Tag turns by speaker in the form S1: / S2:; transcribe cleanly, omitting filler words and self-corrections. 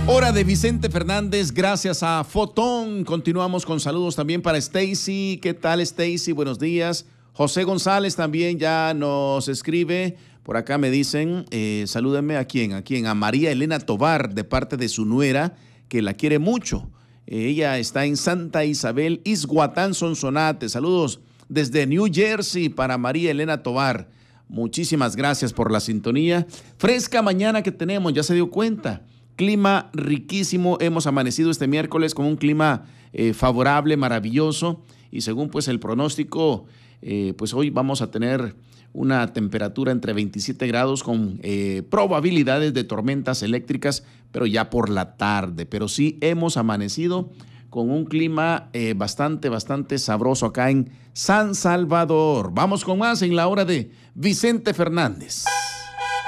S1: Hora de Vicente Fernández, gracias a Fotón. Continuamos con saludos también para Stacy. ¿Qué tal, Stacy? Buenos días. José González también ya nos escribe. Por acá me dicen, salúdenme a quién, a María Elena Tovar, de parte de su nuera, que la quiere mucho. Ella está en Santa Isabel, Izhuatán, Sonsonate. Saludos desde New Jersey para María Elena Tovar. Muchísimas gracias por la sintonía. Fresca mañana que tenemos, ya se dio cuenta. Clima riquísimo, hemos amanecido este miércoles con un clima favorable, maravilloso, y según pues el pronóstico, pues hoy vamos a tener una temperatura entre 27 grados con probabilidades de tormentas eléctricas, pero ya por la tarde. Pero sí hemos amanecido con un clima bastante sabroso acá en San Salvador. Vamos con más en la hora de Vicente Fernández.